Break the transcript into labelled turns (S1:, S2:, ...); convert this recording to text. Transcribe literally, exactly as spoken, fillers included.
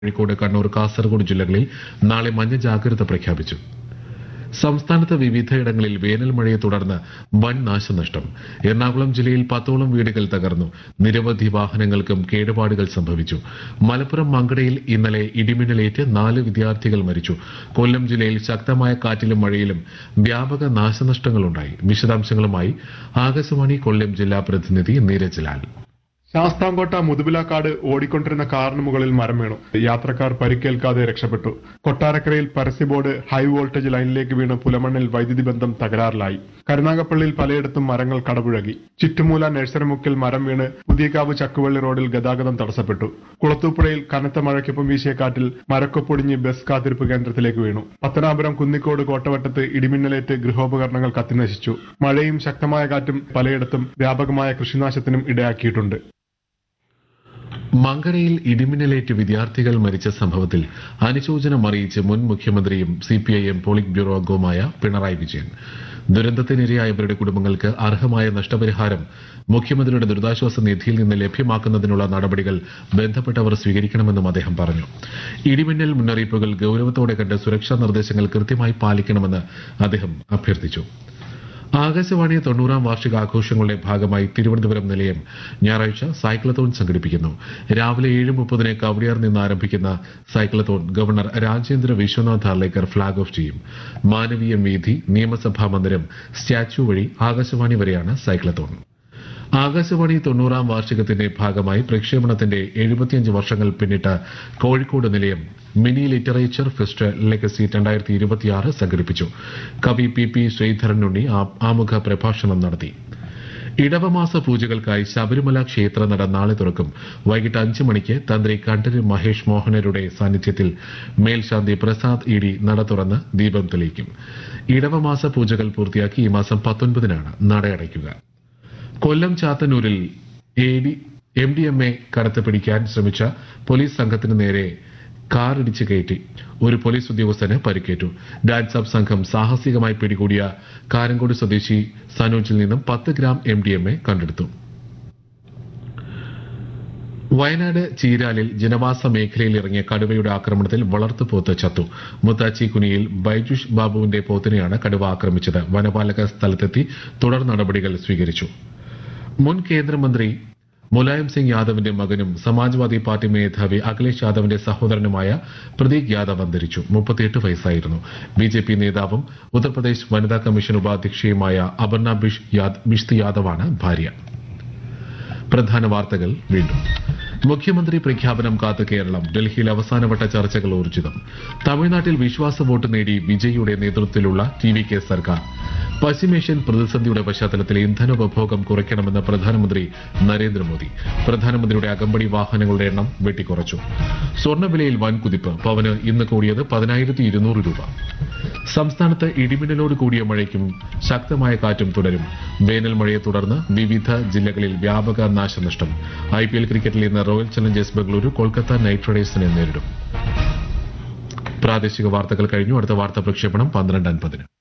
S1: കോഴിക്കോട്, കണ്ണൂർ, കാസർഗോഡ് ജില്ലകളിൽ നാളെ മഞ്ഞ ജാഗ്രത പ്രഖ്യാപിച്ചു. സംസ്ഥാനത്ത് വിവിധയിടങ്ങളിൽ വേനൽ മഴയെ തുടർന്ന് വൻ നാശനഷ്ടം. എറണാകുളം ജില്ലയിൽ പത്തോളം വീടുകൾ തകർന്നു. നിരവധി വാഹനങ്ങൾക്കും കേടുപാടുകൾ സംഭവിച്ചു. മലപ്പുറം മങ്കടയിൽ ഇന്നലെ ഇടിമിന്നലേറ്റ് നാല് വിദ്യാർത്ഥികൾ മരിച്ചു. കൊല്ലം ജില്ലയിൽ ശക്തമായ കാറ്റിലും മഴയിലും വ്യാപക നാശനഷ്ടങ്ങളുണ്ടായി. വിശദാംശങ്ങളുമായി ആകാശവാണി കൊല്ലം ജില്ലാ പ്രതിനിധി നീരജ് ലാൽ.
S2: ശാസ്താംകോട്ട മുതുപിലാക്കാട് ഓടിക്കൊണ്ടിരുന്ന കാറിന് മുകളിൽ മരം വീണു. യാത്രക്കാർ പരിക്കേൽക്കാതെ രക്ഷപ്പെട്ടു. കൊട്ടാരക്കരയിൽ പരസ്യ ബോർഡ് ഹൈ വോൾട്ടേജ് ലൈനിലേക്ക് വീണ് പുലമണ്ണിൽ വൈദ്യുതി ബന്ധം തകരാറിലായി. കരുനാഗപ്പള്ളിയിൽ പലയിടത്തും മരങ്ങൾ കടപുഴകി. ചിറ്റുമൂല നഴ്സറിമുക്കിൽ മരം വീണ് പുതിയകാവ് ചക്കുവള്ളി റോഡിൽ ഗതാഗതം തടസ്സപ്പെട്ടു. കുളത്തൂപ്പുഴയിൽ കനത്ത മഴയ്ക്കൊപ്പം വീശിയ കാറ്റിൽ മരക്കൊപ്പൊടിഞ്ഞ് ബസ് കാത്തിരിപ്പ് കേന്ദ്രത്തിലേക്ക് വീണു. പത്തനാപുരം കുന്നിക്കോട് കോട്ടവട്ടത്ത് ഇടിമിന്നലേറ്റ് ഗൃഹോപകരണങ്ങൾ കത്തിനശിച്ചു. മഴയും ശക്തമായ കാറ്റും പലയിടത്തും വ്യാപകമായ കൃഷിനാശത്തിനും ഇടയാക്കിയിട്ടുണ്ട്.
S1: മങ്കരയിൽ ഇടിമിന്നലേറ്റ് വിദ്യാർത്ഥികൾ മരിച്ച സംഭവത്തിൽ അനുശോചനം അറിയിച്ച് മുൻ മുഖ്യമന്ത്രിയും സിപിഐഎം പോളിറ്റ് ബ്യൂറോ അംഗവുമായ പിണറായി വിജയൻ. ദുരന്തത്തിനിരയായവരുടെ കുടുംബങ്ങൾക്ക് അർഹമായ നഷ്ടപരിഹാരം മുഖ്യമന്ത്രിയുടെ ദുരിതാശ്വാസ നിധിയിൽ നിന്ന് ലഭ്യമാക്കുന്നതിനുള്ള നടപടികൾ ബന്ധപ്പെട്ടവർ സ്വീകരിക്കണമെന്നും അദ്ദേഹം പറഞ്ഞു. ഇടിമിന്നൽ മുന്നറിയിപ്പുകൾ ഗൌരവത്തോടെ കണ്ട് സുരക്ഷാ നിർദ്ദേശങ്ങൾ കൃത്യമായി പാലിക്കണമെന്ന് അദ്ദേഹം അഭ്യർത്ഥിച്ചു. ആകാശവാണി തൊണ്ണൂറാം വാർഷികാഘോഷങ്ങളുടെ ഭാഗമായി തിരുവനന്തപുരം നിലയം ഞായറാഴ്ച സൈക്ലത്തോൺ സംഘടിപ്പിക്കുന്നു. രാവിലെ ഏഴ് മുപ്പതിന് കവടിയാർ നിന്ന് ആരംഭിക്കുന്ന cyclothon governor Rajendra Vishwanath Arlekar flag off ചെയ്യും. മാനവീയം വീഥി, നിയമസഭാ മന്ദിരം, സ്റ്റാച്യു വഴി ആകാശവാണി വരെയാണ് സൈക്ലത്തോൺ. ആകാശവാണി തൊണ്ണൂറാം വാർഷികത്തിന്റെ ഭാഗമായി പ്രക്ഷേപണത്തിന്റെ എഴുപത്തിയഞ്ച് വർഷങ്ങൾ പിന്നിട്ട കോഴിക്കോട് നിലയം മിനി ലിറ്ററേച്ചർ ഫെസ്റ്റ് ലെഗസി രണ്ടായിരത്തി ഇരുപത്തിയാറ് സംഘടിപ്പിച്ചു. കവി പി പി ശ്രീധരനുണ്ണി ആമുഖ പ്രഭാഷണം നടത്തി. ഇടവമാസ പൂജകൾക്കായി ശബരിമല ക്ഷേത്രനട നാളെ തുറക്കും. വൈകിട്ട് അഞ്ച് മണിക്ക് തന്ത്രി കണ്ഠര് മഹേഷ് മോഹനരുടെ സാന്നിധ്യത്തിൽ മേൽശാന്തി പ്രസാദ് ഇഡി നട തുറന്ന് ദീപം തെളിയിക്കും. ഇടവമാസ പൂജകൾ പൂർത്തിയാക്കി ഈ മാസം പത്തൊൻപതിനാണ് നട അടയ്ക്കുക. കൊല്ലം ചാത്തന്നൂരിൽ എം ഡി എം എ കടത്ത് പിടിക്കാൻ ശ്രമിച്ച പോലീസ് സംഘത്തിന് നേരെ കാർ ഇടിച്ചു കയറ്റി ഒരു പോലീസ് ഉദ്യോഗസ്ഥന് പരിക്കേറ്റു. ഡാൻസ് അപ്പ് സംഘം സാഹസികമായി പിടികൂടിയ കാരങ്കോട് സ്വദേശി സനോജിൽ നിന്നും പത്ത് gram M D M A കണ്ടെടുത്തു. വയനാട് ചീരാലിൽ ജനവാസ മേഖലയിൽ ഇറങ്ങിയ കടുവയുടെ ആക്രമണത്തിൽ വളർത്തുപോത്ത് ചത്തു. മുത്താച്ചി കുനിയിൽ ബൈജുഷ് ബാബുവിന്റെ പോത്തിനെയാണ് കടുവ ആക്രമിച്ചത്. വനപാലക സ്ഥലത്തെത്തി തുടർ നടപടികൾ സ്വീകരിച്ചു. മുൻ കേന്ദ്രമന്ത്രി മുലായം സിംഗ് യാദവിന്റെ മകനും സമാജ്വാദി പാർട്ടി മേധാവി അഖിലേഷ് യാദവിന്റെ സഹോദരനുമായ പ്രതീക് യാദവ് അന്തരിച്ചു. മുപ്പത്തിയെട്ട് വയസ്സായിരുന്നു. ബി ജെ പി നേതാവും ഉത്തർപ്രദേശ് വനിതാ കമ്മീഷൻ ഉപാധ്യക്ഷയുമായ അപർണ ബിഷ്ത് യാദവാണ് ഭാര്യ. പ്രധാന വാർത്തകൾ വീണ്ടും. മുഖ്യമന്ത്രി പ്രഖ്യാപനം കാത്ത് കേരളം. ഡൽഹിയിൽ അവസാനവട്ട ചർച്ചകൾ ഊർജിതം. തമിഴ്നാട്ടിൽ വിശ്വാസ വോട്ട് നേടി വിജയിയുടെ നേതൃത്വത്തിലുള്ള ടി വി കെ സർക്കാർ. പശ്ചിമേഷ്യൻ പ്രതിസന്ധിയുടെ പശ്ചാത്തലത്തിൽ ഇന്ധനോപഭോഗം കുറയ്ക്കണമെന്ന് പ്രധാനമന്ത്രി നരേന്ദ്രമോദി. പ്രധാനമന്ത്രിയുടെ അകമ്പടി വാഹനങ്ങളുടെ എണ്ണം വെട്ടിക്കുറച്ചു. സ്വർണ്ണവിലയിൽ വൻ കുതിപ്പ്. പവന് ഇന്ന് കൂടിയത് പതിനായിരത്തി ഇരുന്നൂറ് രൂപ. സംസ്ഥാനത്ത് ഇടിമിന്നലോട് കൂടിയ മഴയ്ക്കും ശക്തമായ കാറ്റും തുടരും. വേനൽ മഴയെ തുടർന്ന് വിവിധ ജില്ലകളിൽ വ്യാപക നാശനഷ്ടം. ഐ പി എൽ ക്രിക്കറ്റിൽ ഇന്ന് royal Challengers Bengaluru Kolkata night റൈഡേഴ്സിനെ നേരിടും. പ്രാദേശിക വാർത്തകൾ കഴിഞ്ഞു. അടുത്ത വാർത്താ പ്രക്ഷേപണം പന്ത്രണ്ട് അൻപതിന്.